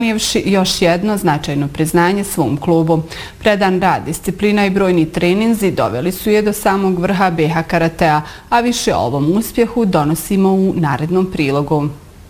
Donijevši još jedno značajno priznanje svom klubu. Predan rad, disciplina i brojni treninzi doveli su je do samog vrha BH Karatea, a više o ovom uspjehu donosimo u narednom prilogu.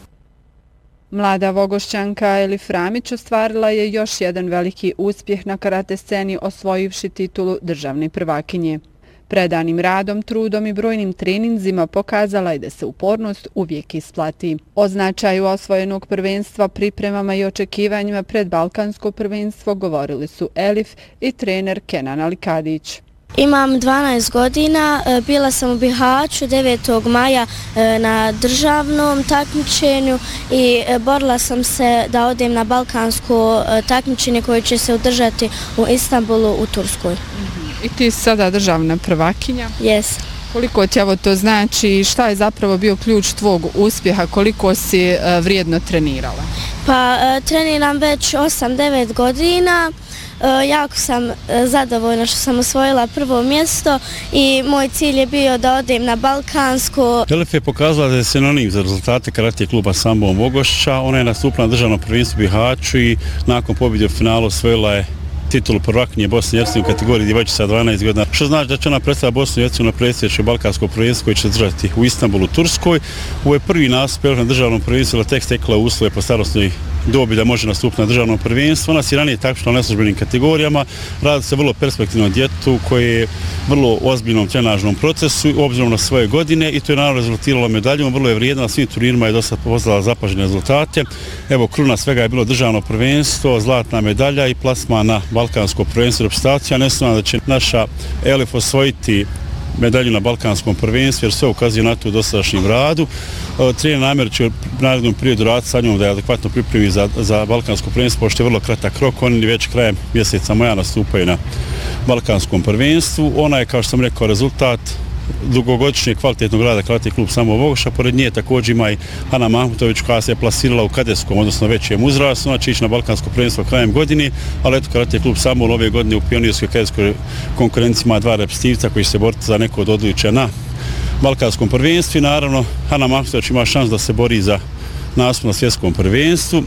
Mlada Vogošćanka Elif Ramić ostvarila je još jedan veliki uspjeh na karate sceni, osvojivši titulu državne prvakinje. Predanim radom, trudom i brojnim treninzima pokazala je da se upornost uvijek isplati. O značaju osvojenog prvenstva, pripremama i očekivanjima pred Balkansko prvenstvo govorili su Elif i trener Kenan Alikadić. Imam 12 godina, bila sam u Bihaću 9. maja na državnom takmičenju i borila sam se da odem na balkansko takmičenje koje će se održati u Istanbulu u Turskoj. I ti si sada državna prvakinja? Jes. Koliko ti ovo to znači i šta je zapravo bio ključ tvog uspjeha, koliko si vrijedno trenirala? Pa treniram već 8-9 godina. Jako sam zadovoljna što sam osvojila prvo mjesto i moj cilj je bio da odem na balkansko. Elif je pokazala da je sinonim za rezultate karate kluba Sambo Vogošća. Ona je nastupila na državnom prvenstvu u Bihaću i nakon pobjede u finalu osvojila je titulu prvakinje Bosne i Hercegovine u kategoriji djevojčica 12 godina. Što znači da će ona predstaviti Bosnu i Hercegovinu na predsjedničko balkansko prvenstvo koje će se držati u Istanbulu, Turskoj. Ovo je prvi nastup na državnom prvenstvu, jer tek stekla uslove po starosnoj dobi da može nastupiti na državnom prvenstvu. Ona se ranije takmičila na neslužbenim kategorijama. Radi se vrlo perspektivnom djetetu koji je vrlo ozbiljnom trenažnom procesu obzirom na svoje godine i to je naravno rezultiralo medaljom. Vrlo je vrijedna, na svim turnirima je dosta postala zapažene rezultate. Evo, kruna svega je bilo državno prvenstvo, zlatna medalja i plasma na balkansko prvenstvo reprezentacija. Ne znam da će naša Elif osvojiti medalju na balkanskom prvenstvu jer sve ukazuje na to u dosadašnjem radu. Trener namjer će u narednom periodu raditi sa njom da je adekvatno pripremi za balkansko prvenstvo, pošto je vrlo kratak rok. Oni već krajem mjeseca maja nastupaju na balkanskom prvenstvu. Ona je, kao što sam rekao, rezultat dugogodišnjeg kvalitetnog rada karate klub Sambo Vogošća. Pored nje također ima i Ana Mahmutović koja se je plasirala u kadetskom, odnosno većem uzrastu. Ona će ići na balkansko prvenstvo krajem godine, ali eto karate klub Sambo ove godine u pionirskoj kadetskoj konkurenciji ima 2 reprezentativca koji će se boriti za neko od odličja na balkanskom prvenstvu. I naravno Ana Mahmutović ima šans da se bori za nastup na svjetskom prvenstvu.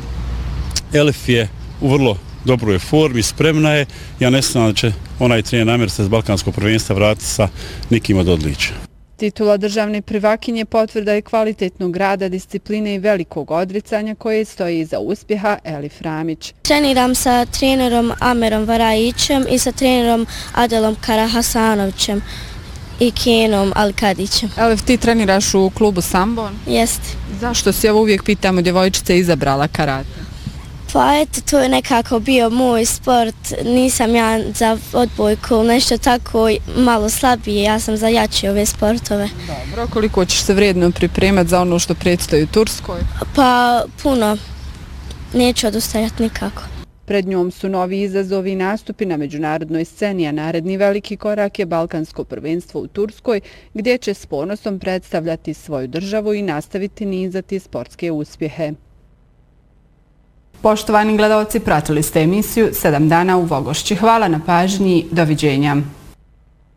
Elif je u vrlo dobroj formi, spremna je. Ja ne znam da će onaj trener namjer se s balkanskog prvenstva vratiti sa nekim od odličja. Titula državne prvakinje potvrda je kvalitetnog rada, discipline i velikog odricanja koje stoji iza uspjeha Elif Ramić. Treniram sa trenerom Amerom Varajićem i sa trenerom Adelom Karahasanovićem i Kenom Alikadićem. Elif, ti treniraš u klubu Sambo? Jeste. Zašto si, evo uvijek pitamo, djevojčice izabrala karate? Pa eto, to je nekako bio moj sport, nisam ja za odbojku, nešto tako malo slabije, ja sam za jače ove sportove. Dobro, koliko ćeš se vrijedno pripremati za ono što predstoji u Turskoj? Pa puno, neću odustajati nikako. Pred njom su novi izazovi i nastupi na međunarodnoj sceni, a naredni veliki korak je balkansko prvenstvo u Turskoj, gdje će s ponosom predstavljati svoju državu i nastaviti nizati sportske uspjehe. Poštovani gledalci, pratili ste emisiju 7 dana u Vogošći. Hvala na pažnji, doviđenja.